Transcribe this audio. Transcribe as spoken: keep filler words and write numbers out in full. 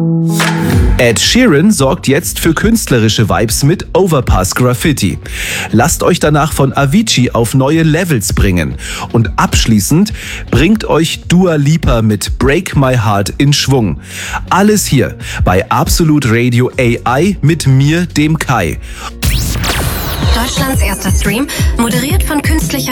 Ed Sheeran sorgt jetzt für künstlerische Vibes mit Overpass Graffiti. Lasst euch danach von Avicii auf neue Levels bringen. Und abschließend bringt euch Dua Lipa mit Break My Heart in Schwung. Alles hier bei Absolut Radio A I mit mir, dem Kai. Deutschlands erster Stream, moderiert von künstlicher